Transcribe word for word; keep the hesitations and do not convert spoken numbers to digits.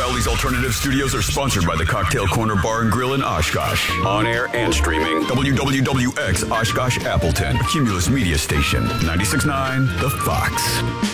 Crowley's Alternative Studios are sponsored by the Cocktail Corner Bar and Grill in Oshkosh. On air and streaming. W W W X Oshkosh Appleton. Cumulus Media Station. ninety-six point nine The Fox.